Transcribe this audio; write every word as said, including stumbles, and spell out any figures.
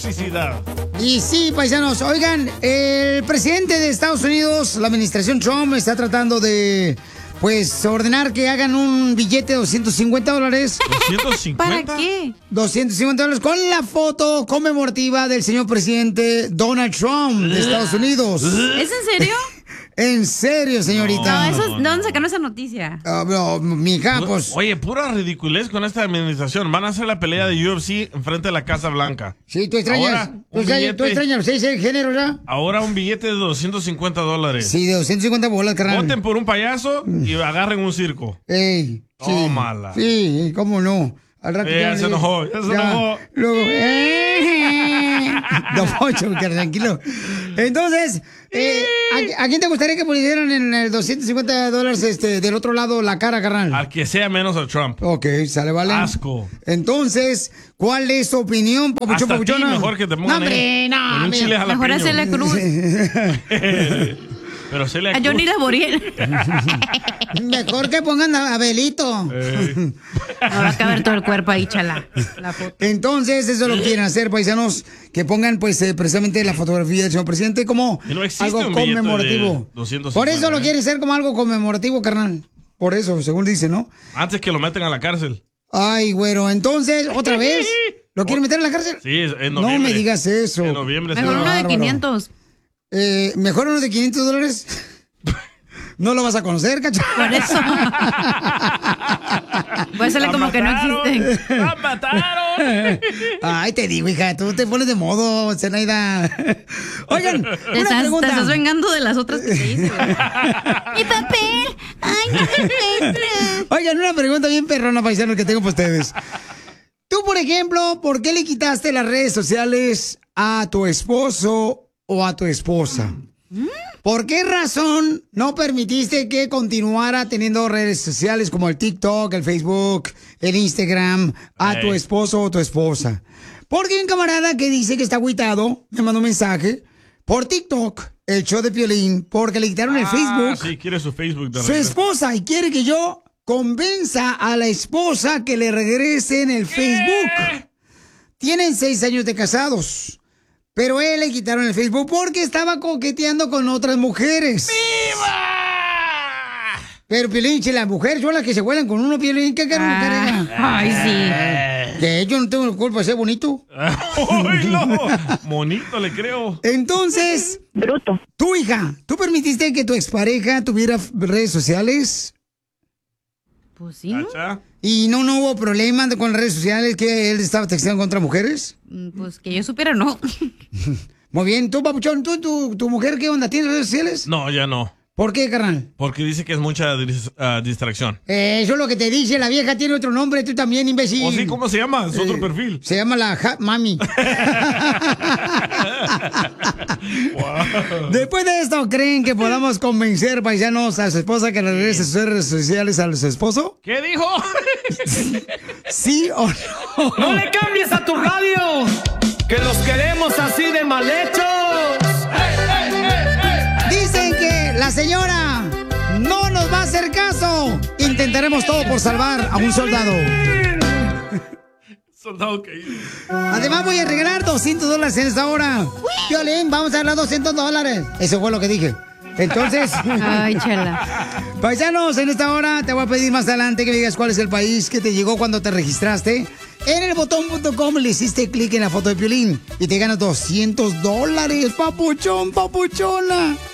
toxicidad. Y sí, paisanos, oigan, el presidente de Estados Unidos, la administración Trump, está tratando de, pues, ordenar que hagan un billete de doscientos cincuenta dólares. ¿doscientos cincuenta? ¿Para qué? doscientos cincuenta dólares con la foto conmemorativa del señor presidente Donald Trump de Estados Unidos. ¿Es en serio? En serio, señorita. No, eso, ¿de dónde sacaron esa noticia? Ah, no, mija, pues. Oye, pura ridiculez con esta administración. Van a hacer la pelea de U F C enfrente de la Casa Blanca. Sí, tú extrañas. Ahora, tú, un extrañas billete- tú extrañas los seis de género, ¿ya? Ahora un billete de doscientos cincuenta dólares. Sí, de doscientos cincuenta bolas, carnal. Voten por un payaso y agarren un circo. Ey, sí. Tómala. Sí, cómo no. Al rato Ya ya se le- enojó, ya se enojó. Luego, eh, Don Poncho, que tranquilo. Entonces, eh, ¿a, a quién te gustaría que pusieran en el doscientos cincuenta dólares este, del otro lado la cara, carnal? Al que sea menos a Trump. Ok, sale, vale. Asco. Entonces, ¿cuál es tu opinión, papuchón, Hasta a ti papuchona? mejor que te pongan No, hombre, ahí no, con un mira. chile jalapeño. Mejor hacerle cruz. Pero se le A Johnny Laboriel. Mejor que pongan a Abelito. Eh. No va a caber todo el cuerpo ahí, chala. La foto. Entonces, eso lo quieren hacer, paisanos, que pongan pues eh, precisamente la fotografía del señor presidente como Y no existe algo un billete conmemorativo. de doscientos cincuenta, Por eso lo ¿eh? quieren hacer como algo conmemorativo, carnal. Por eso, según dice, ¿no? Antes que lo meten a la cárcel. Ay, güero, entonces, ¿otra vez? ¿Lo quieren meter en la cárcel? Sí, es- en No noviembre. me digas eso. En noviembre. Mejor se uno va. de bárbaro. quinientos. Eh, ¿Mejor uno de quinientos dólares? No lo vas a conocer, cacho. Por eso. Voy a hacerle ¡La como que no mataron! existen. ¡La mataron! Ay, te digo, hija, tú te pones de modo, Zenaida. Oigan, Te una estás, pregunta. te estás vengando de las otras que te hice. güey. ¡Mi papel! ¡Ay, no me encuentro! Oigan, una pregunta bien perrona, paisanos, que tengo para ustedes. Tú, por ejemplo, ¿por qué le quitaste las redes sociales a tu esposo o a tu esposa? ¿Por qué razón no permitiste que continuara teniendo redes sociales como el TikTok, el Facebook, el Instagram a tu Ey. esposo o tu esposa? Porque hay un camarada que dice que está agüitado, me mandó un mensaje por TikTok, el show de Piolín, porque le quitaron el Ah, Facebook. sí, quiere su Facebook de Su regreso. esposa y quiere que yo convenza a la esposa que le regrese en el Facebook. Tienen seis años de casados, pero él le quitaron el Facebook porque estaba coqueteando con otras mujeres. ¡Viva! Pero Piolín, si las mujeres son las que se vuelan con uno, Piolín, ¿qué quieren mujer Ah, ella? ay, sí. Que yo no tengo la culpa de ser bonito. ¡Oílo! Monito, le creo. Entonces, Bruto. tu hija, ¿tú permitiste que tu expareja tuviera redes sociales? Pues sí, ¿no? ¿Cacha? ¿Y no, no hubo problema de- con las redes sociales que él estaba texteando contra mujeres? Mm, Pues que yo supiera, no. Muy bien, tú, papuchón, ¿tú, tu, tu mujer qué onda? ¿Tiene redes sociales? No, ya no. ¿Por qué, carnal? Porque dice que es mucha dis- ah, distracción. Eh, eso es lo que te dice, la vieja tiene otro nombre, tú también, imbécil. ¿O sí? ¿Cómo se llama? Es otro Eh, perfil. Se llama la Hot Mami. Wow. Después de esto, ¿creen que podamos convencer, paisanos, a su esposa que le regrese sus redes sociales a su esposo? ¿Qué dijo? ¿Sí o no? ¡No le cambies a tu radio! ¡Que los queremos así de mal hechos! Dicen que la señora no nos va a hacer caso. Intentaremos todo por salvar a un soldado. Soldado que Además voy a regalar doscientos dólares en esta hora. Violín, vamos a dar doscientos dólares. Eso fue lo que dije. Entonces, Ay, chala. paisanos, en esta hora te voy a pedir más adelante que me digas cuál es el país que te llegó cuando te registraste. En el botón punto com le hiciste clic en la foto de Piolín y te ganas doscientos dólares, papuchón, papuchona.